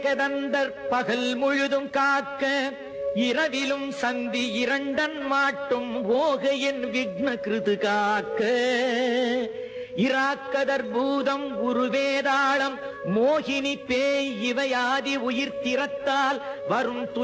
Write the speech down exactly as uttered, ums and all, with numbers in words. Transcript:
கதந்தர் பகல் முழுதும் காக்க இரவிலும் சந்தி இரண்டன் மாட்டும் ஓகையின் விக்ன கிருது காக்க இராக்கதர் பூதம் உருவேதாளம் மோகினி பேய் இவையாதி உயிர் திறத்தால் வரும்